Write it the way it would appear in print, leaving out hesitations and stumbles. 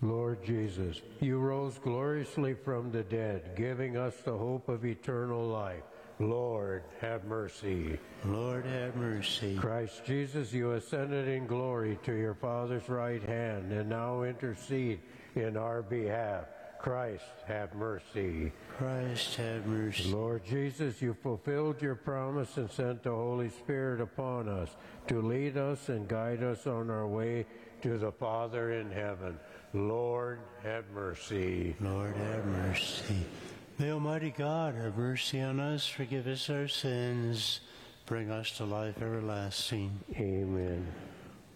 Lord Jesus, you rose gloriously from the dead, giving us the hope of eternal life. Lord, have mercy. Lord, have mercy. Christ Jesus, you ascended in glory to your Father's right hand, and now intercede in our behalf. Christ, have mercy. Christ, have mercy. Lord Jesus, you fulfilled your promise and sent the Holy Spirit upon us to lead us and guide us on our way to the Father in heaven. Lord, have mercy. Lord, have mercy. May Almighty God have mercy on us, forgive us our sins, bring us to life everlasting. Amen.